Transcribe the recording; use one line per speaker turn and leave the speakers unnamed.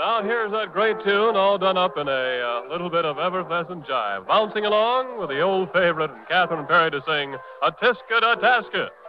Now here's that great tune all done up in a little bit of effervescent jive. Bouncing along with the old favorite and Catherine Perry to sing, A Tisket a Tasket.